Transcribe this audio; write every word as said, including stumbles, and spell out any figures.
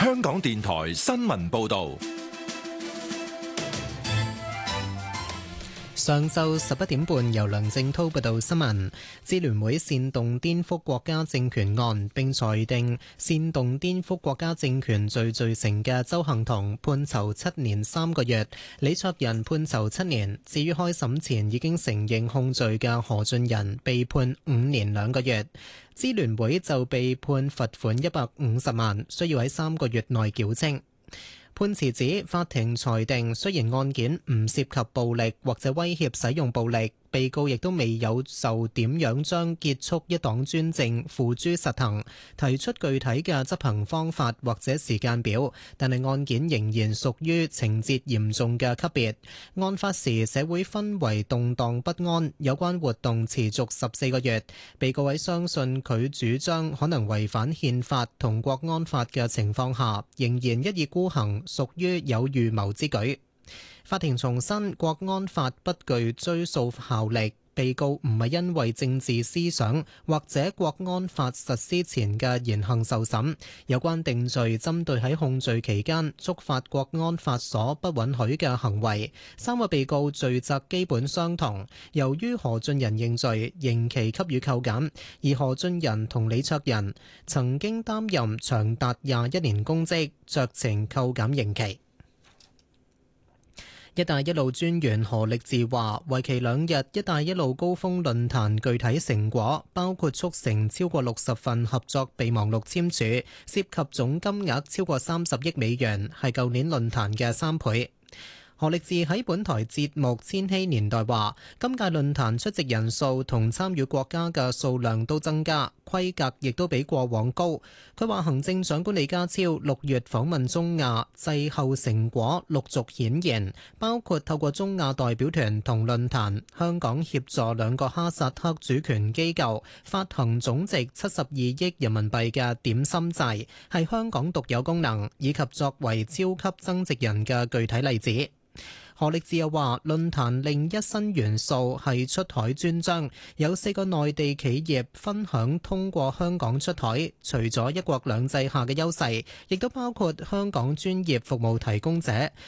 香港電台新聞報道。 上晝十一點半，由梁正滔報道新聞。支聯會煽動顛覆國家政權案，並裁定煽動顛覆國家政權罪罪成嘅鄒幸彤判囚七年三個月，李卓人判囚七年。至於開審前已經承認控罪嘅何俊仁，被判五年兩個月。支聯會就被判罰款一百五十萬，需要喺三個月內繳清。判詞指法庭裁定，雖然案件唔涉及暴力或者威脅使用暴力，被告亦都未有就點樣將結束一黨專政付諸實行提出具體嘅執行方法或者時間表，但係案件仍然屬於情節嚴重嘅級別。案發時社會氛圍動盪不安，有關活動持續十四個月。被告喺相信佢主張可能違反憲法同國安法嘅情況下，仍然一意孤行，屬於有預謀之舉。法庭重申國安法不具追訴效力，被告唔係因為政治思想或者國安法實施前嘅言行受審。有關定罪針對喺控罪期間觸發國安法所不允許嘅行為。三個被告罪責基本相同。由於何俊仁認罪，刑期給予扣減，而何俊仁同李卓人曾經擔任長達廿一年公職，酌情扣減刑期。一帶一路專員何力智話，為期兩日一帶一路高峰論壇具體成果包括促成超過六十份合作備忘錄簽署，涉及總金額超過三十億美元，係舊年論壇嘅三倍。何力智喺本台節目《千禧年代》話，今屆論壇出席人數同參與國家嘅數量都增加，規格亦都比過往高。佢話行政長官李家超六月訪問中亞，滯後成果陸續顯現，包括透過中亞代表團同論壇，香港協助兩個哈薩克主權機構發行總值七十二億人民幣嘅點心債，係香港獨有功能，以及作為超級增值人嘅具體例子。何力智又話，論壇另一新元素係出海專章，有四個內地企業分享通過香港出海，除咗一國兩制下嘅優勢，亦都包括香港專業服務提供者